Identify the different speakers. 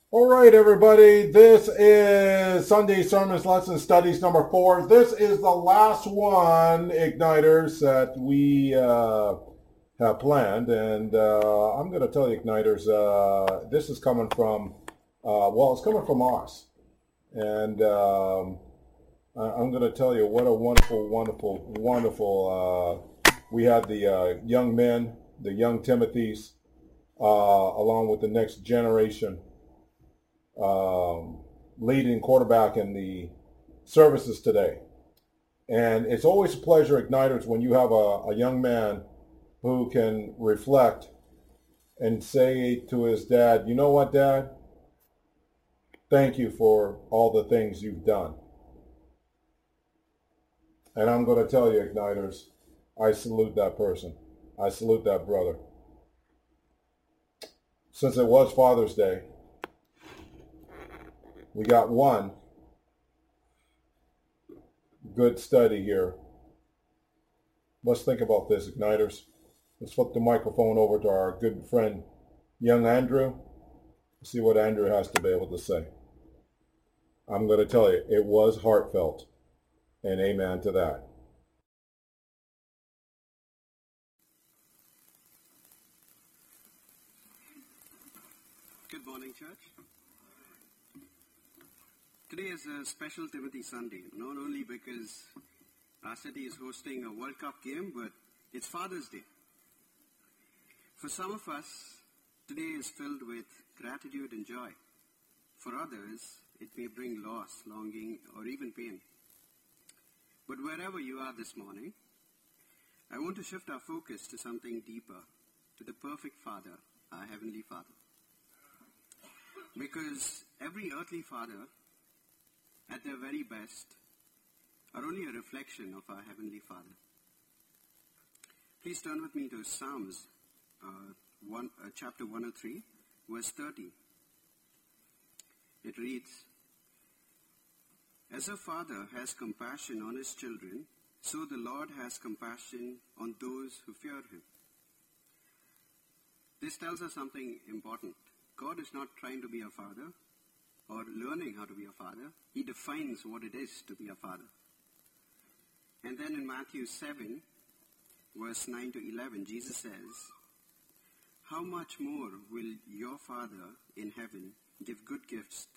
Speaker 1: All right, everybody. This is Sunday Sermons Lesson Studies number 4. This is the last one, Igniters, that we have planned. And I'm going to tell you, Igniters, this is coming from, it's coming from us. And I'm going to tell you what a wonderful. We had the young men, the young Timothys, along with the next generation leading quarterback in the services today. And it's always a pleasure, Igniters, when you have a young man who can reflect and say to his dad, you know what, Dad? Thank you for all the things you've done. And I'm going to tell you, Igniters, I salute that person. I salute that brother. Since it was Father's Day, we got one good study here. Let's think about this, Igniters. Let's flip the microphone over to our good friend, young Andrew. See what Andrew has to be able to say. I'm going to tell you, it was heartfelt. And amen to that.
Speaker 2: Good morning, church. Today is a special Timothy Sunday, not only because our city is hosting a World Cup game, but it's Father's Day. For some of us, today is filled with gratitude and joy. For others, it may bring loss, longing, or even pain. But wherever you are this morning, I want to shift our focus to something deeper, to the perfect Father, our Heavenly Father. Because every earthly father, at their very best, are only a reflection of our Heavenly Father. Please turn with me to Psalms chapter 103, verse 30. It reads, "As a father has compassion on his children, so the Lord has compassion on those who fear him." This tells us something important. God is not trying to be a father or learning how to be a father. He defines what it is to be a father. And then in Matthew 7, verse 9 to 11, Jesus says, "How much more will your Father in heaven give good gifts